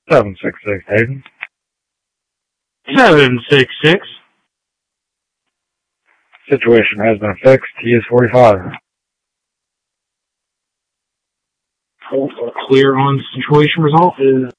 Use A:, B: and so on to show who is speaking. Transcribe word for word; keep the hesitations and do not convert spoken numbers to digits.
A: seven six six, Hayden.
B: seven six six.
A: Situation has been fixed. He is forty-five.
B: Clear on situation result is